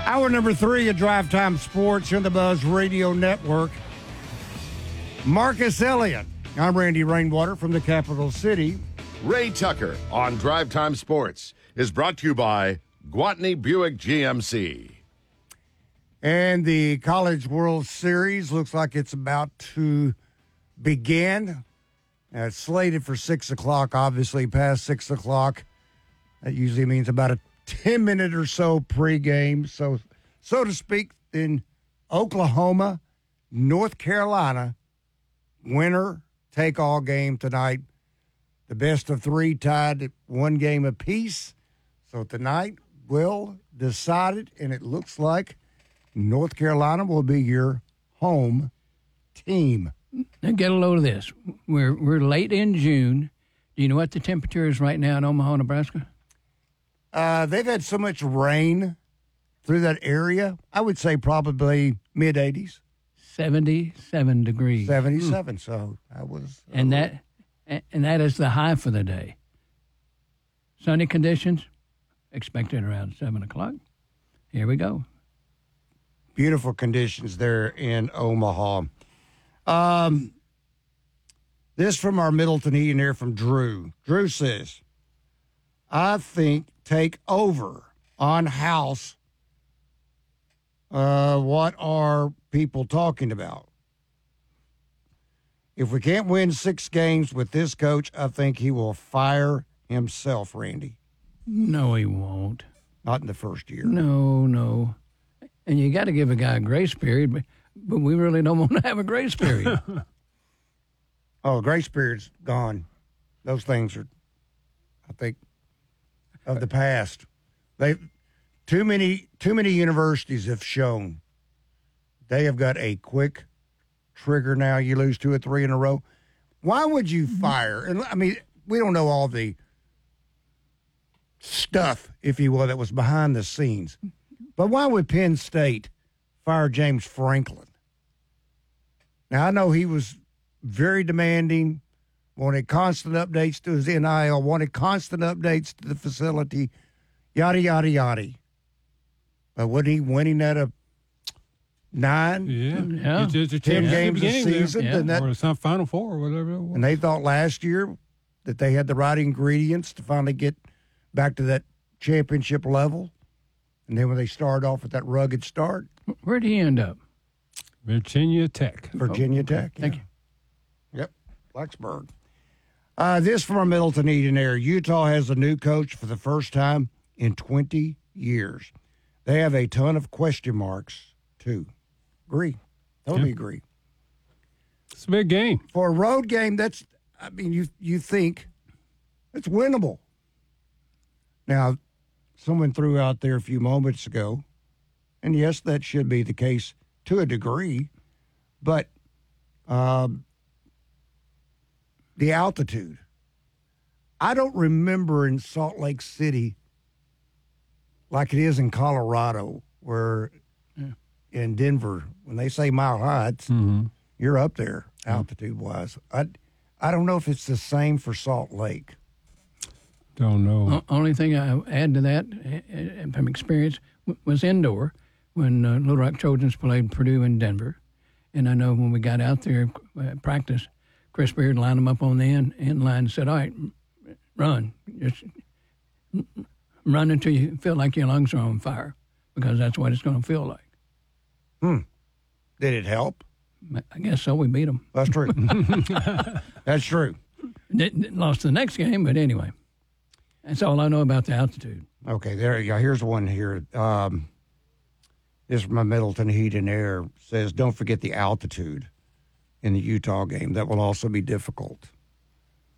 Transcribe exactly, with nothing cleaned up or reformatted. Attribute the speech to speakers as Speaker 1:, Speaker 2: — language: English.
Speaker 1: Hour number three of Drive Time Sports in the Buzz Radio Network. Marcus Elliott. I'm Randy Rainwater from the capital city.
Speaker 2: Ray Tucker on Drive Time Sports is brought to you by Gwatney Buick G M C.
Speaker 1: And the College World Series looks like it's about to begin. Now, it's slated for six o'clock, obviously past six o'clock. That usually means about a ten-minute or so pregame. So, so to speak, in Oklahoma, North Carolina, winner take-all game tonight. The best of three tied at one game apiece. So tonight will decide it, and it looks like North Carolina will be your home team.
Speaker 3: Now get a load of this. We're we're late in June. Do you know what the temperature is right now in Omaha, Nebraska?
Speaker 1: Uh, they've had so much rain through that area. I would say probably mid eighties.
Speaker 3: seventy-seven degrees.
Speaker 1: seventy-seven. Mm. So I was. Uh,
Speaker 3: and that and that is the high for the day. Sunny conditions expected around seven o'clock. Here we go.
Speaker 1: Beautiful conditions there in Omaha. Um, this from our Middleton Heating Air from Drew. Drew says, I think take over on house. Uh, what are people talking about? If we can't win six games with this coach, I think he will fire himself, Randy.
Speaker 3: No, he won't.
Speaker 1: Not in the first year.
Speaker 3: No, no. And you got to give a guy a grace period, but, but we really don't want to have a grace period.
Speaker 1: Oh, grace period's gone. Those things are, I think, of the past. They too many too many universities have shown they have got a quick trigger now. You lose two or three in a row. Why would you fire? And I mean, we don't know all the stuff, if you will, that was behind the scenes. But why would Penn State fire James Franklin? Now, I know he was very demanding, wanted constant updates to his N I L, wanted constant updates to the facility, yada, yada, yada. But wasn't he winning at a nine,
Speaker 4: yeah.
Speaker 3: Yeah.
Speaker 4: It's, it's a
Speaker 1: ten
Speaker 4: championship
Speaker 1: games a
Speaker 4: game there.
Speaker 1: season?
Speaker 3: Yeah.
Speaker 1: And, that,
Speaker 4: Or some Final Four or whatever it was.
Speaker 1: and they thought last year that they had the right ingredients to finally get back to that championship level. And then when they started off with that rugged start,
Speaker 3: Where'd he end up?
Speaker 4: Virginia Tech.
Speaker 1: Virginia Tech.
Speaker 3: Thank
Speaker 1: yeah. Yep, Blacksburg. Uh, this from our Middleton Heating Air. Utah has a new coach for the first time in twenty years. They have a ton of question marks, too. Agree. Totally
Speaker 4: Yeah.
Speaker 1: agree.
Speaker 4: It's a big game.
Speaker 1: For a road game, that's, I mean, you you think it's winnable. Now, someone threw out there a few moments ago, and yes, that should be the case to a degree, but um, the altitude. I don't remember in Salt Lake City like it is in Colorado, where
Speaker 3: Yeah.
Speaker 1: in Denver, when they say mile high, it's,
Speaker 4: Mm-hmm.
Speaker 1: you're up there altitude-wise. I, I don't know if it's the same for Salt Lake.
Speaker 4: Don't know.
Speaker 3: O- only thing I add to that uh, uh, from experience w- was indoor when uh, Little Rock Trojans played Purdue in Denver. And I know when we got out there uh, practice, Chris Beard lined them up on the end, end line and said, all right, run. Just run until you feel like your lungs are on fire, because that's what it's going to feel like.
Speaker 1: Hmm. Did it help?
Speaker 3: I guess so. We beat them.
Speaker 1: That's true. That's true.
Speaker 3: Didn't, didn't lost the next game, but anyway. That's all I know about the altitude.
Speaker 1: Okay, there you go. Here's one here. Um, this from my Middleton Heat and Air says, don't forget the altitude in the Utah game. That will also be difficult.